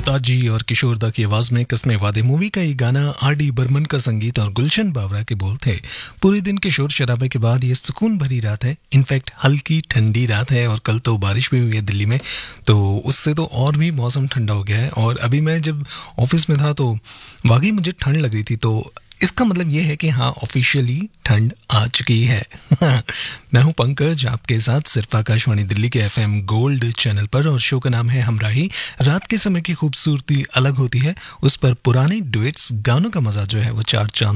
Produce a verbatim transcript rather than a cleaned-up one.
लता जी और किशोर दा की आवाज में कस्मे वादे मूवी का ये गाना आर डी बर्मन का संगीत और गुलशन बावरा के बोल थे। पूरे दिन के शोर शराबे के बाद ये सुकून भरी रात है। इनफैक्ट हल्की ठंडी रात है और कल तो बारिश भी हुई है दिल्ली में, तो उससे तो और भी मौसम ठंडा हो गया है। और अभी मैं जब ऑफिस में था तो वाकई मुझे ठंड लग रही थी, तो इसका मतलब ये है कि हाँ ऑफिशियली ठंड आ चुकी है। मैं हूं पंकज आपके साथ सिर्फ आकाशवाणी दिल्ली के एफएम गोल्ड चैनल पर, और शो का नाम है हमराही। रात के समय की खूबसूरती अलग होती है, उस पर पुराने डुएट्स गानों का मजा जो है वो चार चांद